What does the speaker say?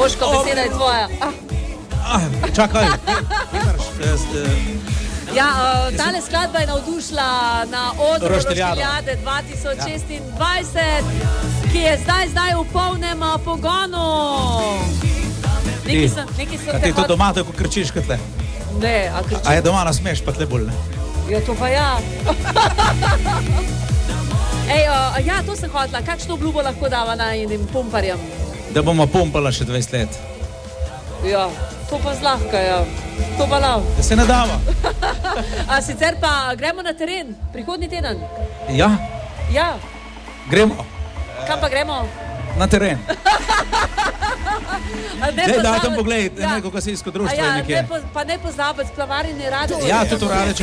Joško, beseda je tvoja. Čakaj. Ja, tale skladba je navdušila na odru Roštiljade 2026, ki je zdaj v polnem pogonu. Kaj ti to doma tako krčiš kot le? Ne, a krčiš? A je doma nasmeš pa tle bolj, ne? Ja, to pa ja. Ej, ja, to sem hotela. Kakšno obljubo lahko dava najinim pumparjem? Da bomo pumpala še 20 let. Ja, to pa zlahka, ja. To pa lav. Da se ne dava. A sicer pa gremo na teren, prihodnji teden. Ja, Ja, gremo kam pa gremo? na teren. Daj, tam poglej, neko gasilsko društvo je nekje. Pa ne pozabiti, plavarjenje radio. Ja, tudi to rade,